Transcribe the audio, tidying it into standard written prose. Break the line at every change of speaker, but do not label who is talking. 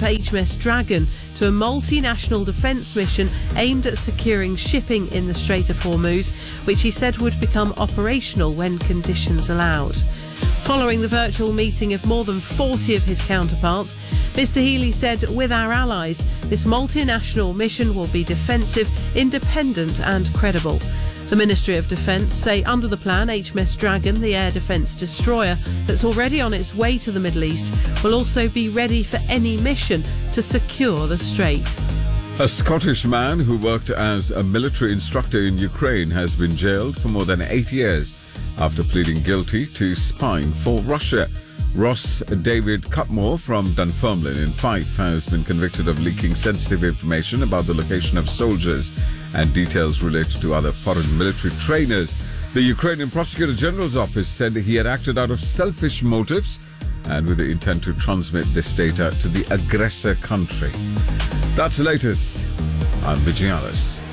HMS Dragon to a multinational defence mission aimed at securing shipping in the Strait of Hormuz, which he said would become operational when conditions allowed. Following the virtual meeting of more than 40 of his counterparts, Mr Healy said, "With our allies, this multinational mission will be defensive, independent and credible." The Ministry of Defence say under the plan, HMS Dragon, the air defence destroyer that's already on its way to the Middle East, will also be ready for any mission to secure the strait.
A Scottish man who worked as a military instructor in Ukraine has been jailed for more than 8 years after pleading guilty to spying for Russia. Ross David Cutmore from Dunfermline in Fife has been convicted of leaking sensitive information about the location of soldiers and details related to other foreign military trainers. The Ukrainian Prosecutor General's office said he had acted out of selfish motives and with the intent to transmit this data to the aggressor country. That's the latest. I'm Vijay Alice.